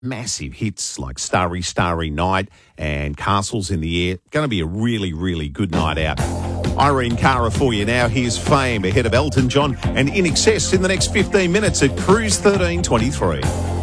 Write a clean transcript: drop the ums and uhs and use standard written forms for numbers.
massive hits like Starry, Starry Night and Castles in the Air. Going to be a really, really good night out. Irene Cara for you now. Here's Fame ahead of Elton John and In Excess in the next 15 minutes at Cruise 1323.